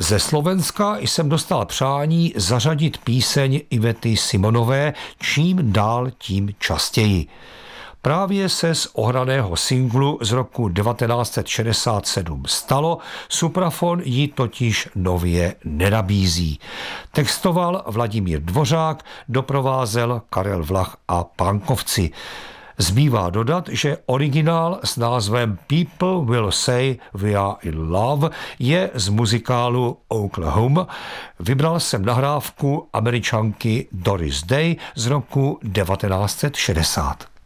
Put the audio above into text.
Ze Slovenska jsem dostal přání zařadit píseň Ivety Simonové Čím dál tím častěji. Právě se z ohraného singlu z roku 1967 stalo, Suprafon ji totiž nově nenabízí. Textoval Vladimír Dvořák, doprovázel Karel Vlach a Pankovci. Zbývá dodat, že originál s názvem People Will Say We Are In Love je z muzikálu Oklahoma. Vybral jsem nahrávku Američanky Doris Day z roku 1960.